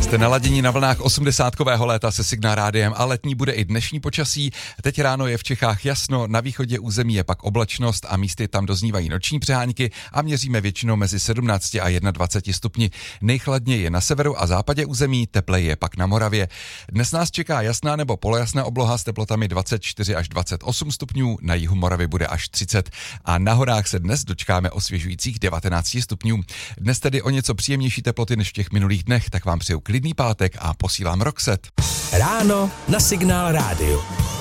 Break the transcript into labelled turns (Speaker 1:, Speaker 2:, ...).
Speaker 1: Jste naladění na vlnách 80kového léta se Signál rádiem a letní bude i dnešní počasí. Teď ráno je v Čechách jasno, na východě území je pak oblačnost a místy tam doznívají noční přehánky a měříme většinou mezi 17 a 21 stupni. Nejchladněji je na severu a západě území, tepleji je pak na Moravě. Dnes nás čeká jasná nebo polojasná obloha s teplotami 24 až 28 stupňů, na jihu Moravy bude až 30 a na horách se dnes dočkáme osvěžujících 19 stupňů. Dnes tedy o něco příjemnější teploty než v těch minulých dnech, tak vám přeju klidný pátek a posílám Roxette.
Speaker 2: Ráno na Signál rádiu.